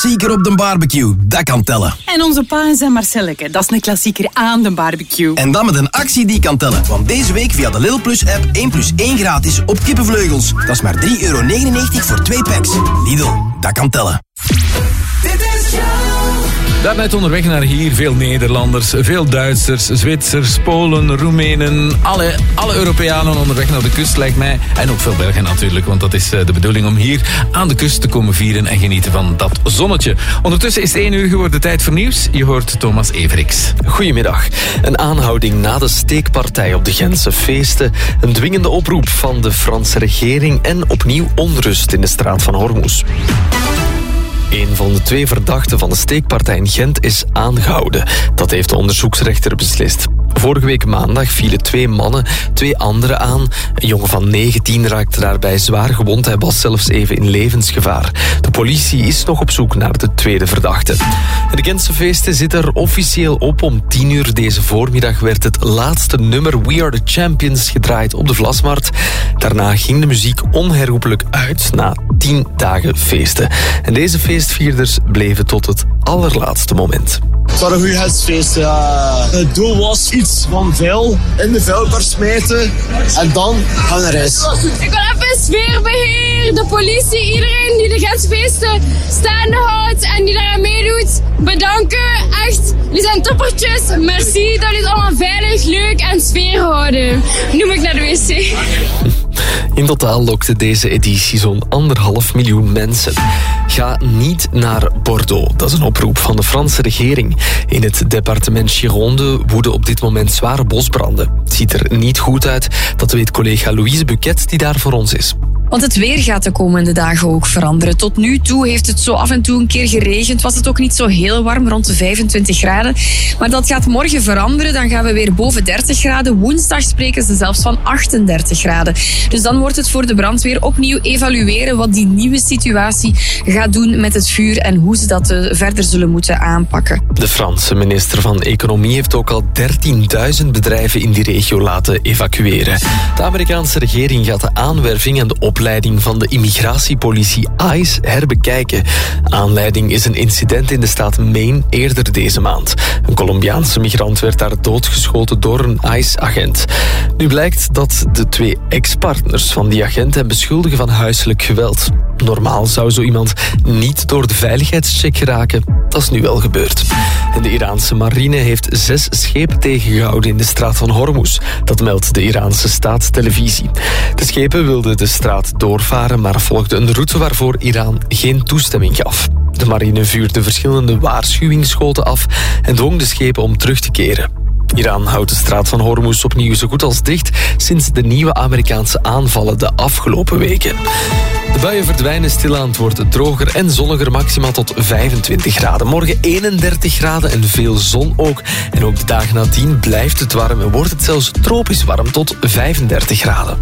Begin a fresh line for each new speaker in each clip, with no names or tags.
Klassieker op de barbecue, dat kan tellen.
En onze pa en zijn Marcelleke, dat is een klassieker aan de barbecue.
En dan met een actie die kan tellen. Want deze week via de Lidl Plus app 1+1 gratis op kippenvleugels. Dat is maar €3,99 voor 2 packs. Lidl, dat kan tellen.
Daarnet onderweg naar hier veel Nederlanders, veel Duitsers, Zwitsers, Polen, Roemenen. Alle Europeanen onderweg naar de kust lijkt mij. En ook veel Belgen natuurlijk, want dat is de bedoeling om hier aan de kust te komen vieren en genieten van dat zonnetje. Ondertussen is het 1 uur geworden, tijd voor nieuws. Je hoort Thomas Everiks.
Goedemiddag. Een aanhouding na de steekpartij op de Gentse feesten. Een dwingende oproep van de Franse regering en opnieuw onrust in de straat van Hormuz. Een van de 2 verdachten van de steekpartij in Gent is aangehouden. Dat heeft de onderzoeksrechter beslist. Vorige week maandag vielen 2 mannen 2 anderen aan. Een jongen van 19 raakte daarbij zwaar gewond. Hij was zelfs even in levensgevaar. De politie is nog op zoek naar de tweede verdachte. De Gentse feesten zit er officieel op. Om 10 uur deze voormiddag werd het laatste nummer We Are The Champions gedraaid op de Vlasmarkt. Daarna ging de muziek onherroepelijk uit na 10 dagen feesten. En deze feestvierders bleven tot het allerlaatste moment.
Het was een goede huisfeest. Het doel was iets van vuil in de vuilbak smijten en dan gaan we naar huis.
Ik wil even sfeerbeheer, de politie, iedereen die de Gentfeesten staande houdt en die daaraan meedoet, bedanken. Echt, die zijn toppertjes. Merci dat jullie het allemaal veilig, leuk en sfeer houden. Nu moet ik naar de wc.
In totaal lokte deze editie zo'n 1,5 miljoen mensen. Ga niet naar Bordeaux. Dat is een oproep van de Franse regering. In het departement Gironde woeden op dit moment zware bosbranden. Het ziet er niet goed uit. Dat weet collega Louise Buquet, die daar voor ons is.
Want het weer gaat de komende dagen ook veranderen. Tot nu toe heeft het zo af en toe een keer geregend. Was het ook niet zo heel warm, rond de 25 graden. Maar dat gaat morgen veranderen. Dan gaan we weer boven 30 graden. Woensdag spreken ze zelfs van 38 graden. Dus dan wordt het voor de brandweer opnieuw evalueren wat die nieuwe situatie gaat doen met het vuur en hoe ze dat verder zullen moeten aanpakken.
De Franse minister van Economie heeft ook al 13.000 bedrijven in die regio laten evacueren. De Amerikaanse regering gaat de aanwerving en de opleiding van de immigratiepolitie ICE herbekijken. Aanleiding is een incident in de staat Maine eerder deze maand. Een Colombiaanse migrant werd daar doodgeschoten door een ICE-agent. Nu blijkt dat de 2 ex-partners van die agent hem beschuldigen van huiselijk geweld. Normaal zou zo iemand niet door de veiligheidscheck geraken. Dat is nu wel gebeurd. En de Iraanse marine heeft 6 schepen tegengehouden in de straat van Hormuz. Dat meldt de Iraanse staatstelevisie. De schepen wilden de straat doorvaren, maar volgden een route waarvoor Iran geen toestemming gaf. De marine vuurde verschillende waarschuwingsschoten af en dwong de schepen om terug te keren. Iran houdt de straat van Hormuz opnieuw zo goed als dicht sinds de nieuwe Amerikaanse aanvallen de afgelopen weken. De buien verdwijnen stilaan, het wordt droger en zonniger, maximaal tot 25 graden. Morgen 31 graden en veel zon ook. En ook de dagen nadien blijft het warm en wordt het zelfs tropisch warm tot 35 graden.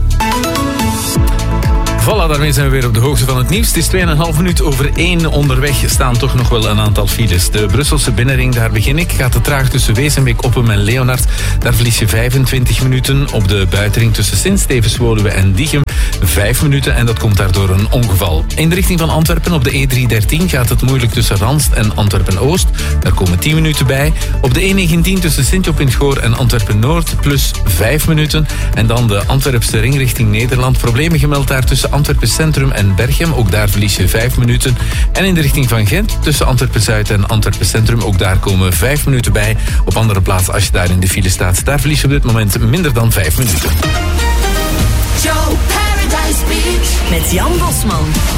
Voilà, daarmee zijn we weer op de hoogte van het nieuws. Het is 2,5 minuut over 1. Onderweg staan toch nog wel een aantal files. De Brusselse binnenring, daar begin ik. Gaat te traag tussen Wezenbeek, Oppem en Leonard. Daar verlies je 25 minuten. Op de buitenring tussen Sint-Stevens, Woluwe en Diegem 5 minuten. En dat komt daardoor een ongeval. In de richting van Antwerpen op de E313 gaat het moeilijk tussen Ranst en Antwerpen-Oost. Daar komen 10 minuten bij. Op de E19 tussen Sint-Job in het Goor en Antwerpen-Noord plus 5 minuten. En dan de Antwerpse ring richting Nederland. Problemen gemeld daar tussen Antwerpen Centrum en Berchem. Ook daar verlies je 5 minuten. En in de richting van Gent tussen Antwerpen Zuid en Antwerpen Centrum. Ook daar komen 5 minuten bij. Op andere plaatsen, als je daar in de file staat, daar verlies je op dit moment minder dan 5 minuten.
Joe Paradise Beach met Jan Bosman.